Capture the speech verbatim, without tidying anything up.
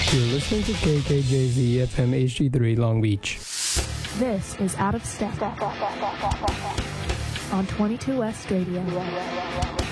You're listening to K K J Z F M H D three Long Beach. This is Out of Step on twenty-two West Radio.